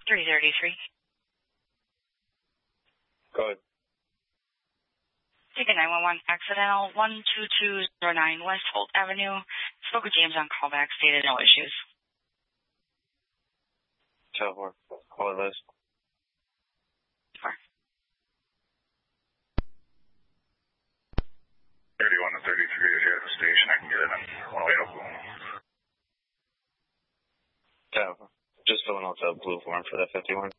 333. Go ahead. Ticket 911 accidental 12209 West Holt Avenue. Spoke with James on callback, stated no issues. 10-4. Call it list. 4. 31 to 33 is here at the station. I can get it in 108 Oklahoma. 10-4. Just filling out the blue form for that 51.